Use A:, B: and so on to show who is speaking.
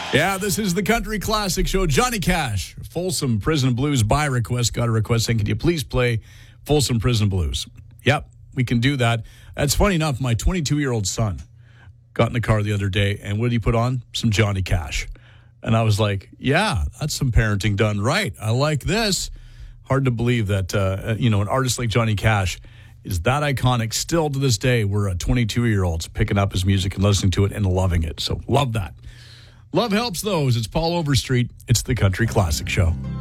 A: Yeah, this is the Country Classic Show. Johnny Cash, Folsom Prison Blues by request. Got a request saying, can you please play Folsom Prison Blues? Yep, we can do that. That's funny enough. My 22-year-old son got in the car the other day, and what did he put on? Some Johnny Cash. And I was like, yeah, that's some parenting done right. I like this. Hard to believe that, an artist like Johnny Cash is that iconic still to this day. We're 22-year-olds picking up his music and listening to it and loving it. So love that. Love helps those. It's Paul Overstreet. It's the Country Classic Show.